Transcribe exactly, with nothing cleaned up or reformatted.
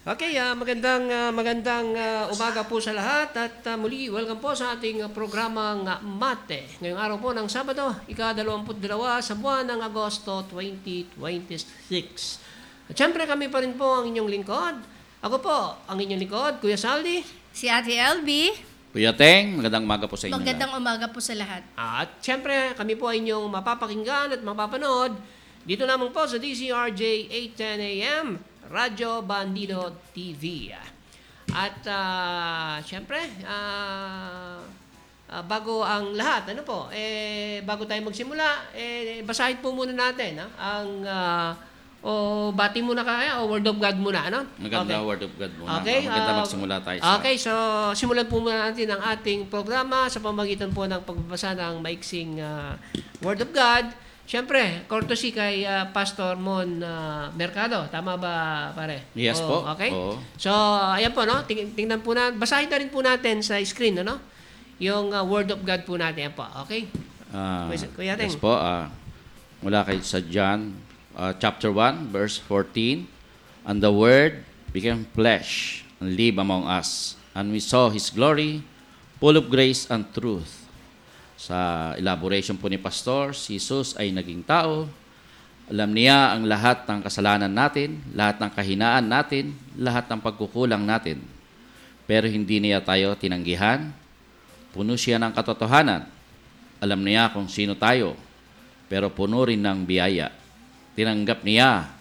Okay, ah, magandang ah, magandang ah, umaga po sa lahat at ah, muli welcome po sa ating ah, programang ah, Mate. Ngayong araw po ng Sabado, ika-dalawamput dalawa sa buwan ng Agosto twenty twenty-six. At syempre kami pa rin po ang inyong lingkod. Ako po, ang inyong lingkod, Kuya Saldi. Si Ate L B. Kuya Teng, magandang umaga po sa inyo. Magandang lahat. umaga po sa lahat. At syempre kami po ay inyong mapapakinggan at mapapanood dito lamang po sa D C R J eight ten A M, Radyo Bandido T V. At uh, syempre, uh, uh, bago ang lahat, ano po, eh, bago tayo magsimula, eh, basahin po muna natin ha, ang, uh, o bati muna kaya, o Word of God muna, ano? Maganda Okay. Word of God muna. Okay, Maganda uh, magsimula tayo sa... Okay, so simulan po muna natin ang ating programa sa pamagitan po ng pagbabasa ng maiksing uh, Word of God. Siyempre, courtesy kay uh, Pastor Mon uh, Mercado. Tama ba, pare? Yes Oo, po. Okay? Oo. So, ayan po, no? Ting- tingnan po na, basahin na rin po natin sa screen, ano? Yung uh, Word of God po natin. Ayan po, okay? Ah, Kuya- Kuya Teng. yes po. ah, mula kay sa John, ah, chapter one, verse fourteen. And the Word became flesh and lived among us. And we saw His glory, full of grace and truth. Sa elaboration po ni Pastor, si Jesus ay naging tao. Alam niya ang lahat ng kasalanan natin, lahat ng kahinaan natin, lahat ng pagkukulang natin. Pero hindi niya tayo tinanggihan. Puno siya ng katotohanan. Alam niya kung sino tayo, pero puno rin ng biyaya. Tinanggap niya